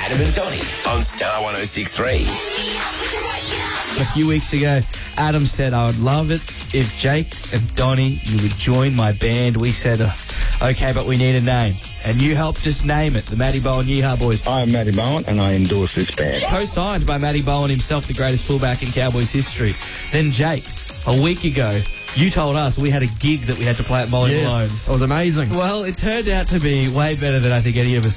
Adam and Donny on Star 106.3. A few weeks ago, Adam said, I would love it if Jake and Donny, you would join my band. We said, okay, but we need a name. And you helped us name it, the Matty Bowen Yeehaw Boys. I'm Matty Bowen and I endorse this band. Co-signed by Matty Bowen himself, the greatest fullback in Cowboys history. Then Jake, a week ago, you told us we had a gig that we had to play at Molly Malone's. It was amazing. Well, it turned out to be way better than I think any of us